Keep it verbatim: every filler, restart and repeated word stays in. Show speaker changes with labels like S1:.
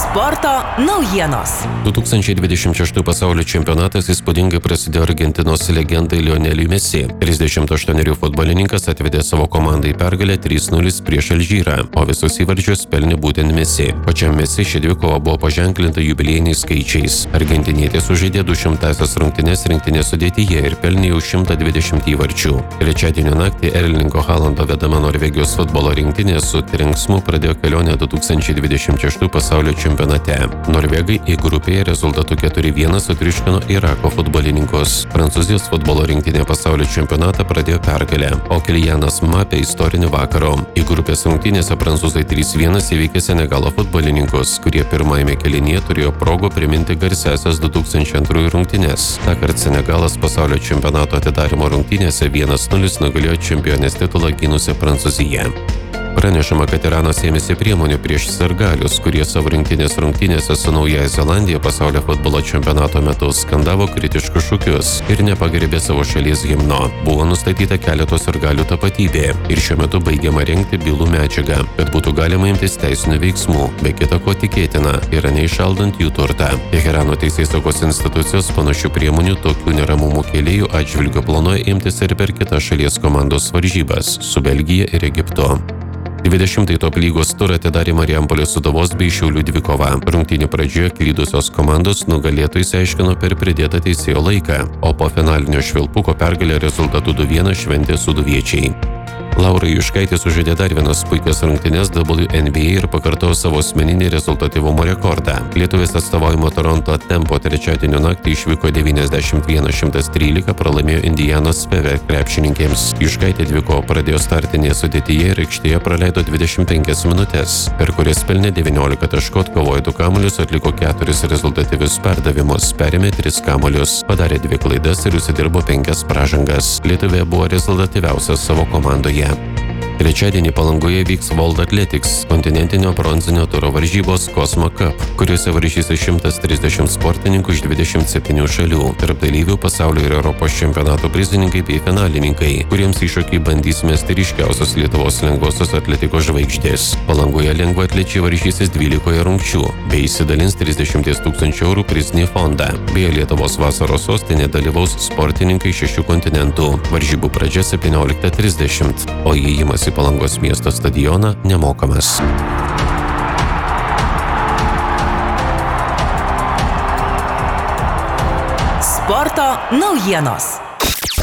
S1: Sporto naujienos.
S2: du tūkstančiai dvidešimt šeštų pasaulio čempionatas įspūdingai prasidėjo Argentinos legendai Lioneliui Messi. trisdešimt aštuonerių futbolininkas atvedė savo komandą į pergalę trys nulis prieš Alžyrą, o visus įvarčius pelnė būtent Messi. Pačiam Messi ši dvikova buvo paženklinta jubiliejiniais skaičiais. Argentinietis sužaidė du šimtąsias rungtynes rinktinės sudėtyje ir pelnė jau šimtą dvidešimt įvarčių. Trečiadienio naktį Erlingo Haalando vedama Norvegijos futbolo rinktinė su trenksmu pradėjo kelionę du tūkstančiai dvidešimt šeštų pasaulio čempionate. Norvegai į grupėje rezultatu keturi vienas sutriuškino Irako futbolininkus. Prancūzijos futbolo rinktinė pasaulio čempionatą pradėjo pergalę, o Kylianas Mbappé istorinį vakaro. Į grupės rungtynėse prancūzai trys vienas įveikė Senegalo futbolininkus, kurie pirmajame kėlinyje turėjo progų priminti garsiąsias du tūkstančiai antrųjų rungtynes. Tąkart Senegalas pasaulio čempionato atidarymo rungtynėse vienas nulis nugalėjo čempionės titulą gynusią Prancūziją. Pranešama, kad Iranas ėmėsi priemonių prieš sirgalius, kurie savo rinktinės rungtynėse su Naująja Zelandija pasaulio futbolo čempionato metu skandavo kritiškus šūkius ir nepagerbė savo šalies himno. Buvo nustatyta keletos sirgalių tapatybė ir šiuo metu baigiama rengti bylų medžiagą, kad būtų galima imtis teisinių veiksmų, be kita ko tikėtina, yra neįšaldant jų turtą. Teherano teisėsaugos institucijos panašių priemonių tokių neramumų kėlėjų atžvilgiu planuoja imtis ir per kitas šalies komandos varžybas su Belgija ir Egiptu. dvidešimtąjį top lygos turą atidarė Marijampolės Sūduvos bei Šiaulių dvikova. Rungtynių pradžioje klydusios komandos nugalėtojai išsiaiškino per pridėtą teisėjo laiką, o po finalinio švilpuko pergalę rezultatu du vienas šventė sūduviečiai. Laura Juškaitė sužaidė dar vienas puikias rungtynes W N B A ir pakartojo savo asmeninį rezultatyvumo rekordą. Lietuvės atstovaujamo Toronto Tempo trečiadienio naktį išvyko devyniasdešimt vienas šimtas trylika, pralaimėjo Indianos Fever krepšininkėms. Juškaitė dvikovą pradėjo startinėje sudėtyje ir aikštėje praleido dvidešimt penkias minutes, per kurias pelnė devyniolika taškų, atkovojo du kamuolius, atliko keturis rezultatyvius perdavimus, perėmė tris kamuolius, padarė dvi klaidas ir užsidirbo penkias pražangas. Lietuvė buvo rezultatyviausias savo komandoje. Trečiadienį Palangoje vyks World Athletics kontinentinio bronzinio turo varžybos Cosmo Cup, kuriuose varžysis šimtas trisdešimt sportininkų iš dvidešimt septynių šalių. Tarp dalyvių pasaulio ir Europos čempionatų prizininkai bei finalininkai, kuriems iššūkį bandys mesti ryškiausios Lietuvos lengvosios atletikos žvaigždės. Palangoje lengvaatlečiai varžysis dvylikoje rungčių bei įsidalins trisdešimt tūkstančių eurų prizinį fondą. Beje, Lietuvos vasaros sostinė dalyvaus sportininkai šešių kontinentų. Varžybų pradžia septynioliktą trisdešimt, o įėjimas į Palangos miesto stadioną nemokamas.
S1: Sporto naujienos.